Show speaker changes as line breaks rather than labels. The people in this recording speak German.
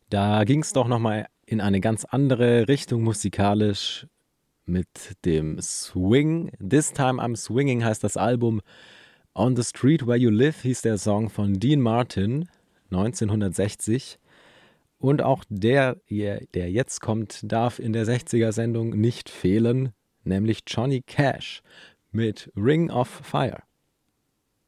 Da ging es doch nochmal in eine ganz andere Richtung musikalisch mit dem Swing. This Time I'm Swinging heißt das Album. On the Street Where You Live hieß der Song von Dean Martin 1960. Und auch der jetzt kommt, darf in der 60er-Sendung nicht fehlen, nämlich Johnny Cash mit Ring of Fire.